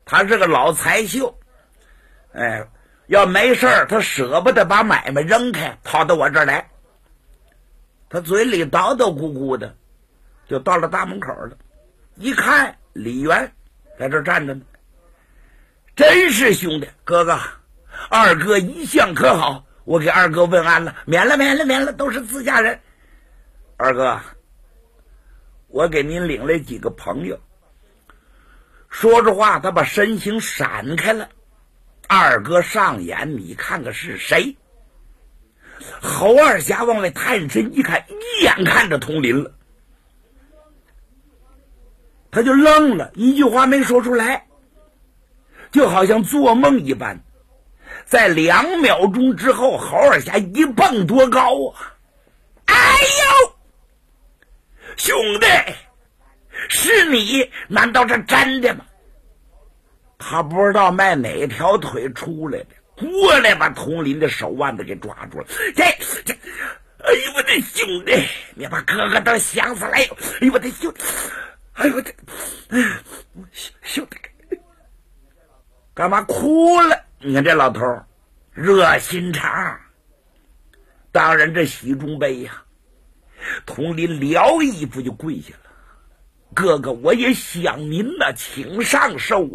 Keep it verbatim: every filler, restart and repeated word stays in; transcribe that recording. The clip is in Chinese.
他是个老财秀，哎，要没事儿他舍不得把买卖扔开，跑到我这儿来。他嘴里叨叨咕咕的，就到了大门口了。一看李元在这儿站着呢，真是兄弟，哥哥，二哥一向可好？我给二哥问安了，免了免了免了，都是自家人。二哥，我给您领来几个朋友。说着话，他把身形闪开了。二哥上眼，你看看是谁？侯二侠往外探身一看，一眼看着佟林了，他就愣了，一句话没说出来，就好像做梦一般。在两秒钟之后，侯二侠一蹦多高啊！哎呦，兄弟，是你？难道这真的吗？他不知道迈哪条腿出来的，过来把佟林的手腕子给抓住了。这这，哎呦我的兄弟，你把哥哥都想死了！哎呦我的兄弟，哎呦我的兄弟，干嘛哭了？你看这老头热心肠，当然这喜中悲呀。佟林撩衣服就跪下了，哥哥，我也想您呐，请上寿。